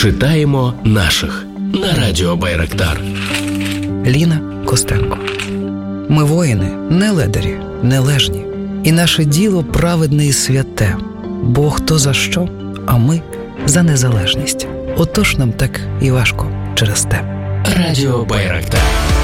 Читаємо наших на Радіо Байрактар. Ліна Костенко. Ми воїни, не ледарі, не лежні. І наше діло праведне і святе. Бо хто за що, а ми за незалежність. Отож нам так і важко через те. Радіо Байрактар.